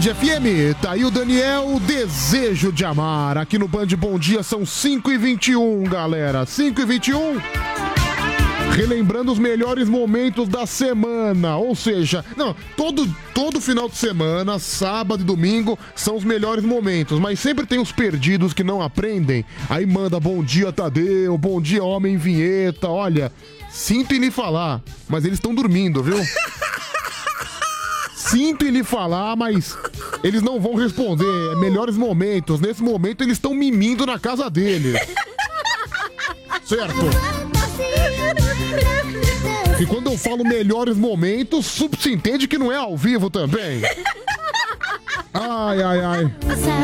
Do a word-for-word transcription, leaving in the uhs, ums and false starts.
Band F M, tá aí o Daniel, Desejo de Amar. Aqui no Band Bom Dia são cinco e vinte e um, galera. cinco e vinte e um. Relembrando os melhores momentos da semana. Ou seja, não, todo, todo final de semana, sábado e domingo, são os melhores momentos. Mas sempre tem os perdidos que não aprendem. Aí manda bom dia, Tadeu, bom dia, homem vinheta. Olha, sinto em lhe falar, mas eles estão dormindo, viu? Sinto em lhe falar, mas eles não vão responder. É melhores momentos. Nesse momento, eles estão mimindo na casa deles. Certo? E quando eu falo melhores momentos, subentende que não é ao vivo também. Ai, ai, ai.